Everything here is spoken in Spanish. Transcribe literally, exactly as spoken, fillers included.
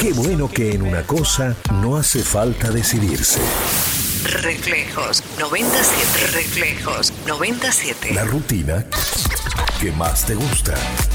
Qué bueno que en una cosa no hace falta decidirse. Reflejos noventa y siete. Reflejos noventa y siete. La rutina que más te gusta.